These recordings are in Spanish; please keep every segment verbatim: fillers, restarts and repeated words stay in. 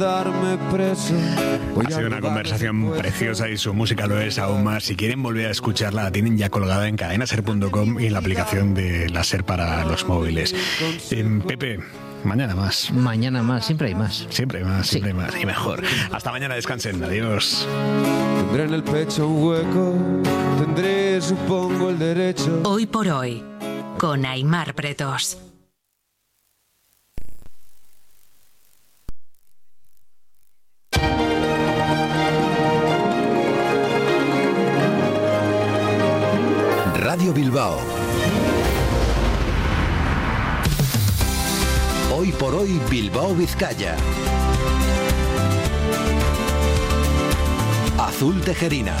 Preso. Ha sido una conversación preciosa y su música lo es aún más. Si quieren volver a escucharla, la tienen ya colgada en cadena ser punto com y en la aplicación de la SER para los móviles. Eh, Pepe, mañana más. Mañana más, siempre hay más. Siempre hay más, siempre sí. hay más y mejor. Hasta mañana, descansen, adiós. Tendré en el pecho un hueco, tendré, supongo, el derecho. Hoy por hoy, con Aimar Pretos. Radio Bilbao. Hoy por hoy, Bilbao, Vizcaya. Azul Tejerina.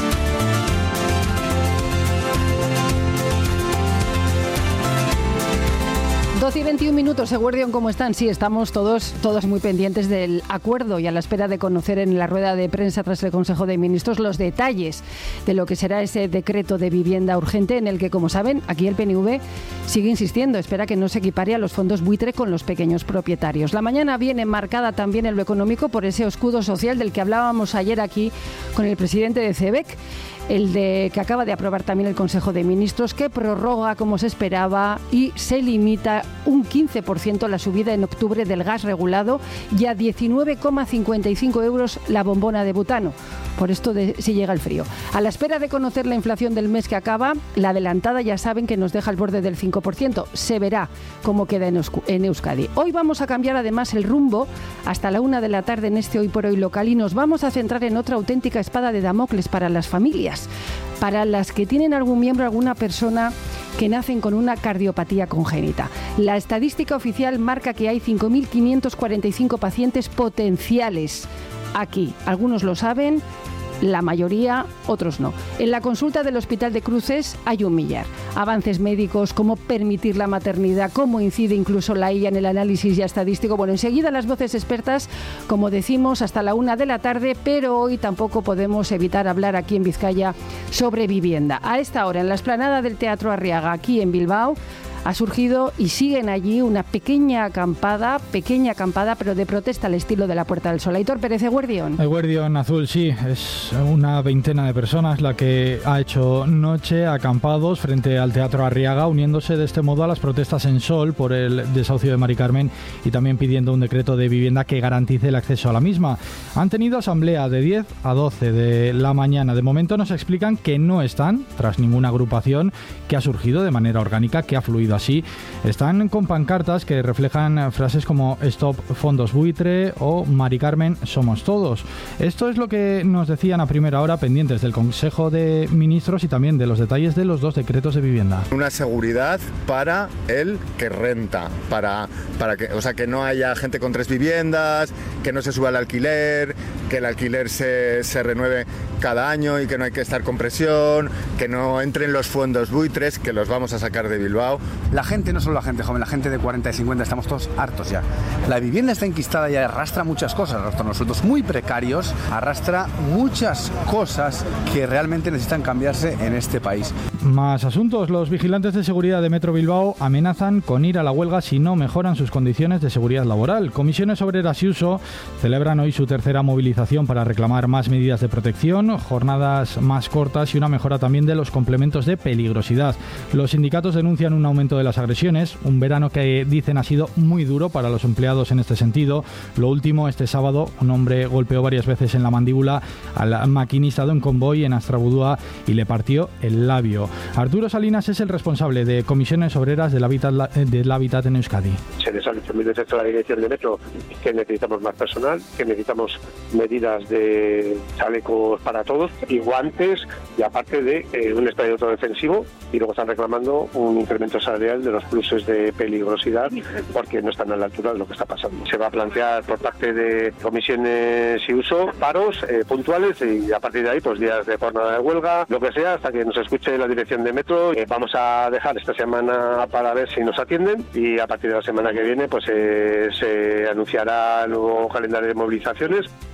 doce y veintiún minutos, Eguerdión, ¿cómo están? Sí, estamos todos, todos muy pendientes del acuerdo y a la espera de conocer en la rueda de prensa tras el Consejo de Ministros los detalles de lo que será ese decreto de vivienda urgente en el que, como saben, aquí el P N V sigue insistiendo, espera que no se equipare a los fondos buitre con los pequeños propietarios. La mañana viene marcada también en lo económico por ese escudo social del que hablábamos ayer aquí con el presidente de CEBEC, el de que acaba de aprobar también el Consejo de Ministros, que prorroga como se esperaba y se limita un quince por ciento la subida en octubre del gas regulado y a diecinueve coma cincuenta y cinco euros la bombona de butano. Por esto de si llega el frío. A la espera de conocer la inflación del mes que acaba, la adelantada ya saben que nos deja al borde del cinco por ciento. Se verá cómo queda en, Eusku- en Euskadi. Hoy vamos a cambiar además el rumbo hasta la una de la tarde en este Hoy por Hoy local y nos vamos a centrar en otra auténtica espada de Damocles para las familias, para las que tienen algún miembro, alguna persona que nacen con una cardiopatía congénita. La estadística oficial marca que hay cinco mil quinientos cuarenta y cinco pacientes potenciales aquí. Algunos lo saben, la mayoría, otros no. En la consulta del Hospital de Cruces hay un millar. Avances médicos, cómo permitir la maternidad, cómo incide incluso la I A en el análisis ya estadístico. Bueno, enseguida las voces expertas, como decimos, hasta la una de la tarde, pero hoy tampoco podemos evitar hablar aquí en Vizcaya sobre vivienda. A esta hora, en la explanada del Teatro Arriaga, aquí en Bilbao, ha surgido y siguen allí una pequeña acampada, pequeña acampada, pero de protesta al estilo de la Puerta del Sol. Aitor Pérez, Eguerdión. Eguerdión Azul, sí, es una veintena de personas la que ha hecho noche acampados frente al Teatro Arriaga, uniéndose de este modo a las protestas en Sol por el desahucio de Mari Carmen y también pidiendo un decreto de vivienda que garantice el acceso a la misma. Han tenido asamblea de diez a doce de la mañana. De momento nos explican que no están tras ninguna agrupación, que ha surgido de manera orgánica, que ha fluido así. Están con pancartas que reflejan frases como Stop fondos buitre o Mari Carmen somos todos. Esto es lo que nos decían a primera hora, pendientes del Consejo de Ministros y también de los detalles de los dos decretos de vivienda. Una seguridad para el que renta, para, para que, o sea, que no haya gente con tres viviendas, que no se suba el alquiler, que el alquiler se, se renueve cada año y que no hay que estar con presión, que no entren los fondos buitres, que los vamos a sacar de Bilbao. La gente, no solo la gente joven, la gente de cuarenta y cincuenta, estamos todos hartos ya. La vivienda está enquistada y arrastra muchas cosas, arrastra unos sueldos muy precarios, arrastra muchas cosas que realmente necesitan cambiarse en este país. Más asuntos. Los vigilantes de seguridad de Metro Bilbao amenazan con ir a la huelga si no mejoran sus condiciones de seguridad laboral. Comisiones Obreras y Uso celebran hoy su tercera movilización para reclamar más medidas de protección, jornadas más cortas y una mejora también de los complementos de peligrosidad. Los sindicatos denuncian un aumento de las agresiones, un verano que dicen ha sido muy duro para los empleados en este sentido. Lo último, este sábado, un hombre golpeó varias veces en la mandíbula al maquinista de un convoy en Astrabudúa y le partió el labio. Arturo Salinas es el responsable de Comisiones Obreras del Hábitat, del Hábitat en Euskadi. Se les ha dicho mil veces a la dirección de Metro que necesitamos más personal, que necesitamos medidas de chalecos para todos y guantes, y aparte de eh, un espacio autodefensivo, y luego están reclamando un incremento salarial de los pluses de peligrosidad porque no están a la altura de lo que está pasando. Se va a plantear por parte de Comisiones y Uso paros eh, puntuales y a partir de ahí pues días de jornada de huelga, lo que sea, hasta que nos escuche la dirección de Metro. Eh, vamos a dejar esta semana para ver si nos atienden y a partir de la semana que viene pues eh, se anunciará el nuevo calendario de movilizaciones.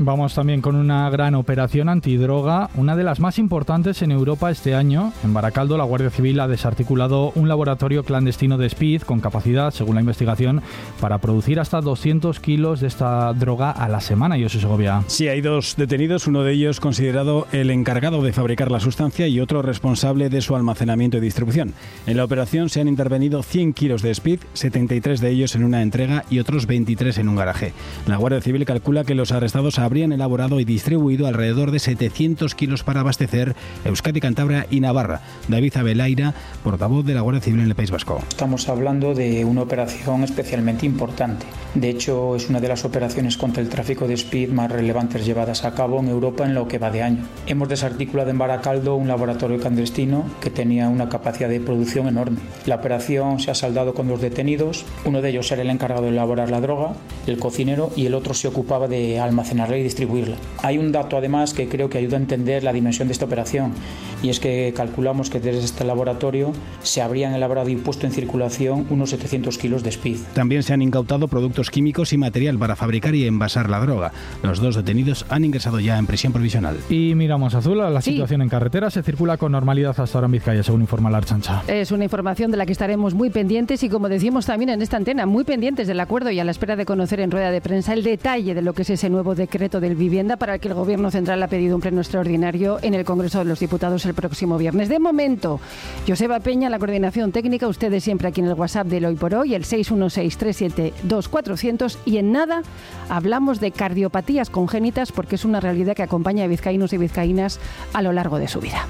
Vamos también con una gran operación antidroga, una de las más importantes en Europa este año. En Baracaldo, la Guardia Civil ha desarticulado un laboratorio clandestino de speed con capacidad, según la investigación, para producir hasta doscientos kilos de esta droga a la semana. José Segovia. Sí, hay dos detenidos, uno de ellos considerado el encargado de fabricar la sustancia y otro responsable de su almacenamiento y distribución. En la operación se han intervenido cien kilos de speed, setenta y tres de ellos en una entrega y otros veintitrés en un garaje. La Guardia Civil calcula que los arrestados habrían elaborado y distribuido alrededor de setecientos kilos para abastecer Euskadi, Cantabria y Navarra. David Abelaira, portavoz de la Guardia Civil en el País Vasco. Estamos hablando de una operación especialmente importante. De hecho, es una de las operaciones contra el tráfico de speed más relevantes llevadas a cabo en Europa en lo que va de año. Hemos desarticulado en Baracaldo un laboratorio clandestino que tenía una capacidad de producción enorme. La operación se ha saldado con dos detenidos. Uno de ellos era el encargado de elaborar la droga, el cocinero, y el otro se ocupaba de almacenarla y distribuirla. Hay un dato además que creo que ayuda a entender la dimensión de esta operación, y es que calculamos que desde este laboratorio se habrían elaborado y puesto en circulación unos setecientos kilos de speed. También se han incautado productos químicos y material para fabricar y envasar la droga. Los dos detenidos han ingresado ya en prisión provisional. Y miramos azul a la Sí. situación en carretera. Se circula con normalidad hasta ahora en Vizcaya, según informa la Ertzaintza. Es una información de la que estaremos muy pendientes y, como decimos también en esta antena, muy pendientes del acuerdo y a la espera de conocer en rueda de prensa el detalle de lo que es ese nuevo decreto de vivienda para el que el Gobierno Central ha pedido un pleno extraordinario en el Congreso de los Diputados el próximo viernes. De momento, Joseba Peña, la coordinación técnica, ustedes siempre aquí en el WhatsApp del Hoy por Hoy, el seis uno seis, tres siete dos, cuatro cero cero, y en nada hablamos de cardiopatías congénitas porque es una realidad que acompaña a vizcaínos y vizcaínas a lo largo de su vida.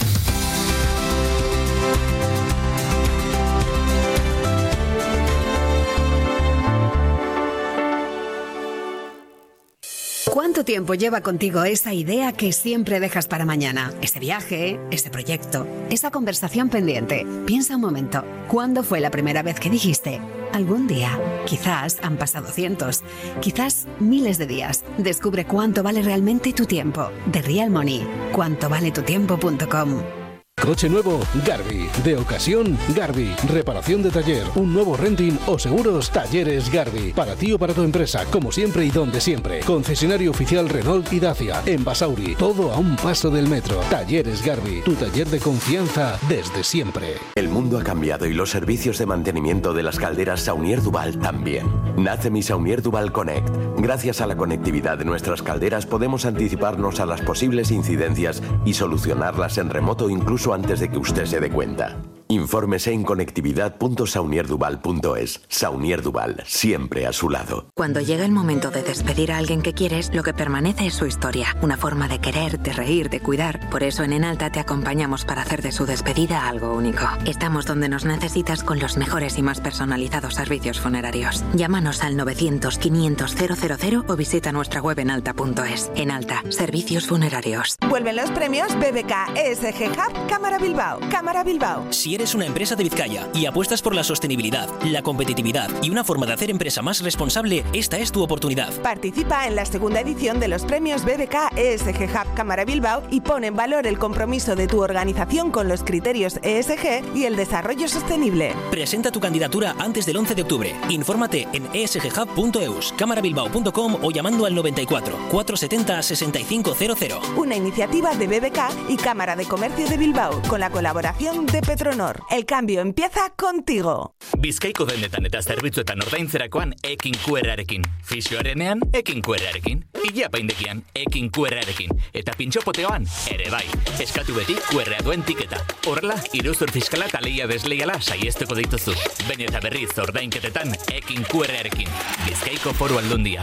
¿Cuánto tiempo lleva contigo esa idea que siempre dejas para mañana? Ese viaje, ese proyecto, esa conversación pendiente. Piensa un momento, ¿cuándo fue la primera vez que dijiste? Algún día. Quizás han pasado cientos, quizás miles de días. Descubre cuánto vale realmente tu tiempo. The Real Money. cuánto vale tu tiempo punto com. Coche nuevo, Garbi. De ocasión, Garbi. Reparación de taller, un nuevo renting o seguros, Talleres Garbi. Para ti o para tu empresa, como siempre y donde siempre. Concesionario oficial Renault y Dacia. En Basauri, todo a un paso del metro. Talleres Garbi, tu taller de confianza desde siempre. El mundo ha cambiado y los servicios de mantenimiento de las calderas Saunier Duval también. Nace mi Saunier Duval Connect. Gracias a la conectividad de nuestras calderas podemos anticiparnos a las posibles incidencias y solucionarlas en remoto incluso antes de que usted se dé cuenta. Infórmese en conectividad punto saunier duval punto es. Saunier Duval, siempre a su lado. Cuando llega el momento de despedir a alguien que quieres, lo que permanece es su historia. Una forma de querer, de reír, de cuidar. Por eso en Enalta te acompañamos para hacer de su despedida algo único. Estamos donde nos necesitas con los mejores y más personalizados servicios funerarios. Llámanos al novecientos, quinientos, cero cero cero o visita nuestra web enalta punto es. Enalta, servicios funerarios. Vuelven los premios B B K E S G Hub Cámara Bilbao. Cámara Bilbao. Si eres una empresa de Vizcaya y apuestas por la sostenibilidad, la competitividad y una forma de hacer empresa más responsable, esta es tu oportunidad. Participa en la segunda edición de los premios B B K E S G Hub Cámara Bilbao y pon en valor el compromiso de tu organización con los criterios E S G y el desarrollo sostenible. Presenta tu candidatura antes del once de octubre. Infórmate en e s g hub punto e u s, cámara bilbao punto com o llamando al noventa y cuatro, cuatrocientos setenta, sesenta y cinco cero cero. Una iniciativa de B B K y Cámara de Comercio de Bilbao con la colaboración de Petronor. El cambio empieza contigo. Bizkaiko dendetan eta zerbitzuetan ordaintzerakoan ekin Q R-arekin. Fisioarenean ekin Q R-arekin. Ilapaindekian ekin Q R-arekin. Eta pintxopoteoan ere bai. Eskatu beti Q R-a duen tiketa. Horrela, iruzur fiskala eta lehia desleiala saiesteko dituzu. Baina eta berriz ordainketetan ekin Q R-arekin. Bizkaiko Foru Aldundia.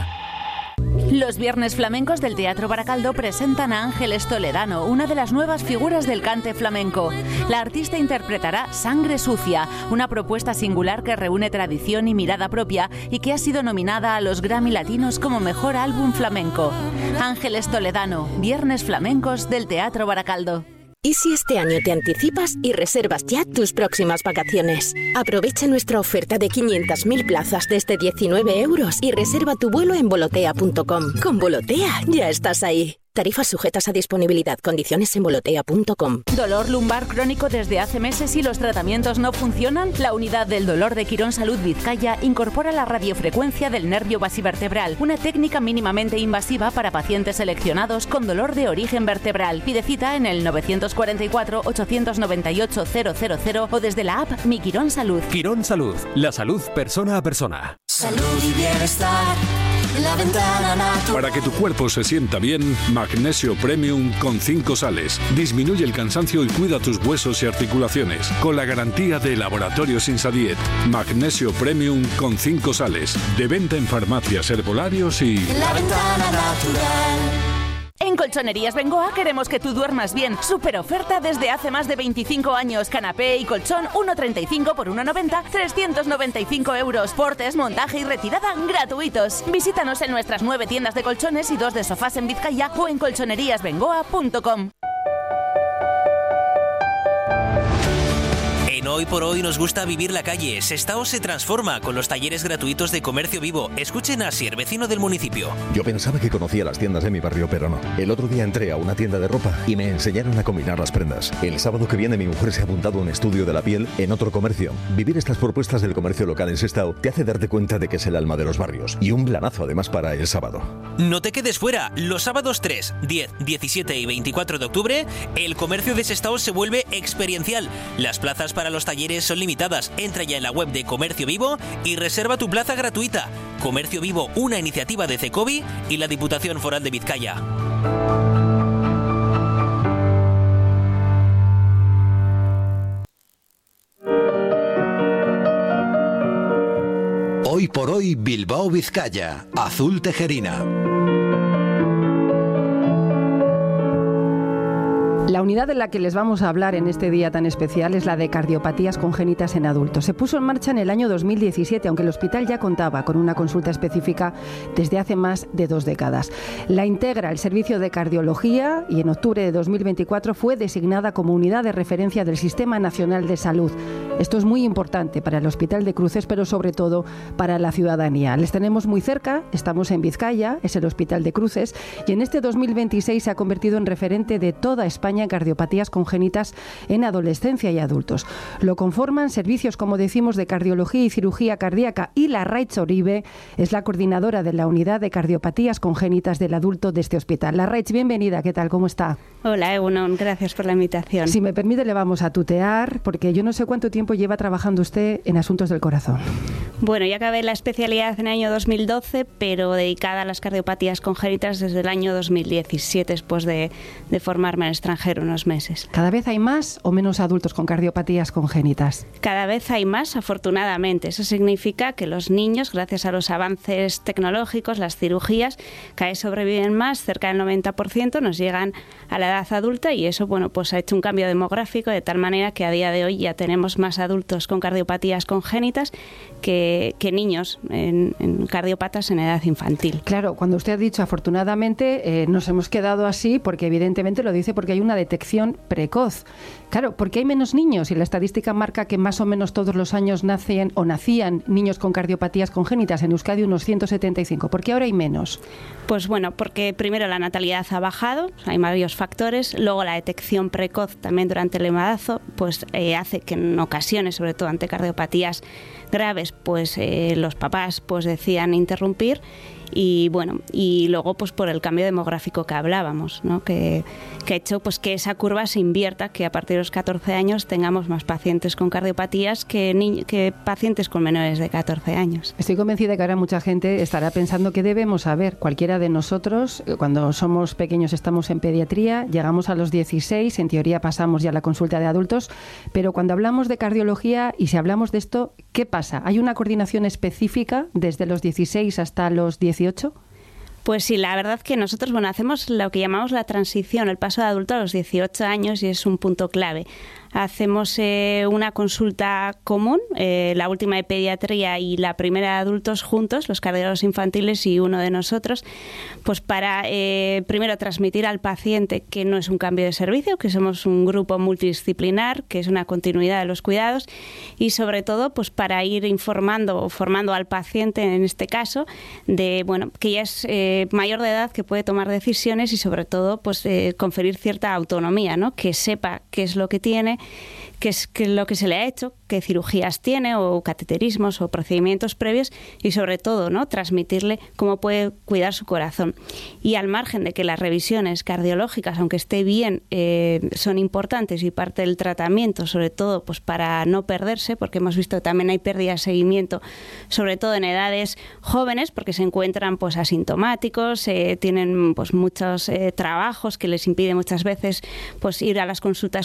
Los Viernes Flamencos del Teatro Baracaldo presentan a Ángeles Toledano, una de las nuevas figuras del cante flamenco. La artista interpretará Sangre Sucia, una propuesta singular que reúne tradición y mirada propia y que ha sido nominada a los Grammy Latinos como Mejor Álbum Flamenco. Ángeles Toledano, Viernes Flamencos del Teatro Baracaldo. ¿Y si este año te anticipas y reservas ya tus próximas vacaciones? Aprovecha nuestra oferta de quinientas mil plazas desde diecinueve euros y reserva tu vuelo en volotea punto com. Con Volotea ya estás ahí. Tarifas sujetas a disponibilidad. Condiciones en volotea punto com. ¿Dolor lumbar crónico desde hace meses y los tratamientos no funcionan? La unidad del dolor de Quirón Salud Vizcaya incorpora la radiofrecuencia del nervio basivertebral, una técnica mínimamente invasiva para pacientes seleccionados con dolor de origen vertebral. Pide cita en el nueve cuatro cuatro, ocho nueve ocho, cero cero cero o desde la app Mi Quirón Salud. Quirón Salud, la salud persona a persona. Salud y bienestar. La ventana natural. Para que tu cuerpo se sienta bien, Magnesio Premium con cinco sales. Disminuye el cansancio y cuida tus huesos y articulaciones. Con la garantía de Laboratorios Insadiet. Magnesio Premium con cinco sales. De venta en farmacias, herbolarios y... La ventana natural. En Colchonerías Bengoa queremos que tú duermas bien. Super oferta desde hace más de veinticinco años. Canapé y colchón uno treinta y cinco por uno noventa, trescientos noventa y cinco euros. Portes, montaje y retirada gratuitos. Visítanos en nuestras nueve tiendas de colchones y dos de sofás en Vizcaya o en colchonerías bengoa punto com. En Hoy por Hoy nos gusta vivir la calle. Sestao se transforma con los talleres gratuitos de comercio vivo. Escuchen a Asier, vecino del municipio. Yo pensaba que conocía las tiendas de mi barrio, pero no. El otro día entré a una tienda de ropa y me enseñaron a combinar las prendas. El sábado que viene mi mujer se ha apuntado a un estudio de la piel en otro comercio. Vivir estas propuestas del comercio local en Sestao te hace darte cuenta de que es el alma de los barrios. Y un planazo además para el sábado. No te quedes fuera. Los sábados tres, diez, diecisiete y veinticuatro de octubre, el comercio de Sestao se vuelve experiencial. Las plazas para los talleres son limitadas. Entra ya en la web de Comercio Vivo y reserva tu plaza gratuita. Comercio Vivo, una iniciativa de Cecovi y la Diputación Foral de Vizcaya. Hoy por hoy Bilbao Vizcaya, Azul Tejerina. La unidad de la que les vamos a hablar en este día tan especial es la de cardiopatías congénitas en adultos. Se puso en marcha en el año dos mil diecisiete, aunque el hospital ya contaba con una consulta específica desde hace más de dos décadas. La integra el Servicio de Cardiología y en octubre de dos mil veinticuatro fue designada como unidad de referencia del Sistema Nacional de Salud. Esto es muy importante para el Hospital de Cruces, pero sobre todo para la ciudadanía. Les tenemos muy cerca, estamos en Vizcaya, es el Hospital de Cruces, y en este dos mil veintiséis se ha convertido en referente de toda España en cardiopatías congénitas en adolescencia y adultos. Lo conforman servicios, como decimos, de cardiología y cirugía cardíaca, y la Raitz Oribe es la coordinadora de la unidad de cardiopatías congénitas del adulto de este hospital. La Raitz, bienvenida, ¿qué tal? ¿Cómo está? Hola, Egunon, gracias por la invitación. Si me permite, le vamos a tutear, porque yo no sé cuánto tiempo lleva trabajando usted en asuntos del corazón. Bueno, yo acabé la especialidad en el año dos mil doce, pero dedicada a las cardiopatías congénitas desde el año dos mil diecisiete, después de, de formarme en el extranjero unos meses. ¿Cada vez hay más o menos adultos con cardiopatías congénitas? Cada vez hay más, afortunadamente. Eso significa que los niños, gracias a los avances tecnológicos, las cirugías, cada vez sobreviven más, cerca del noventa por ciento nos llegan a la edad adulta, y eso, bueno, pues ha hecho un cambio demográfico de tal manera que a día de hoy ya tenemos más adultos con cardiopatías congénitas que, que niños en, en cardiópatas en edad infantil. Claro, cuando usted ha dicho afortunadamente, eh, nos hemos quedado así porque evidentemente lo dice porque hay una detección precoz. Claro, porque hay menos niños y la estadística marca que más o menos todos los años nacen o nacían niños con cardiopatías congénitas. En Euskadi unos ciento setenta y cinco. ¿Por qué ahora hay menos? Pues bueno, porque primero la natalidad ha bajado, hay varios factores, luego la detección precoz también durante el embarazo pues eh, hace que en ocasiones, sobre todo ante cardiopatías graves, pues eh, los papás pues decían interrumpir. Y bueno, y luego pues por el cambio demográfico que hablábamos, ¿no? que, que ha hecho pues que esa curva se invierta, que a partir de los catorce años tengamos más pacientes con cardiopatías que, ni- que pacientes con menores de catorce años. Estoy convencida que ahora mucha gente estará pensando que debemos saber. Cualquiera de nosotros, cuando somos pequeños estamos en pediatría, llegamos a los dieciséis, en teoría pasamos ya a la consulta de adultos, pero cuando hablamos de cardiología y si hablamos de esto, ¿qué pasa? ¿Hay una coordinación específica desde los dieciséis hasta los dieciocho? Pues sí, la verdad que nosotros bueno hacemos lo que llamamos la transición, el paso de adulto a los dieciocho años, y es un punto clave. hacemos eh, una consulta común, eh, la última de pediatría y la primera de adultos juntos, los cardiólogos infantiles y uno de nosotros, pues para eh, primero transmitir al paciente que no es un cambio de servicio, que somos un grupo multidisciplinar, que es una continuidad de los cuidados, y sobre todo pues para ir informando o formando al paciente, en este caso, de bueno que ya es eh, mayor de edad, que puede tomar decisiones y sobre todo pues eh, conferir cierta autonomía, ¿no? Que sepa qué es lo que tiene, qué es, qué es lo que se le ha hecho, qué cirugías tiene o cateterismos o procedimientos previos y sobre todo, ¿no? Transmitirle cómo puede cuidar su corazón. Y al margen de que las revisiones cardiológicas, aunque esté bien, eh, son importantes y parte del tratamiento, sobre todo pues para no perderse, porque hemos visto que también hay pérdida de seguimiento, sobre todo en edades jóvenes, porque se encuentran pues asintomáticos, eh, tienen pues muchos eh, trabajos que les impiden muchas veces pues ir a las consultas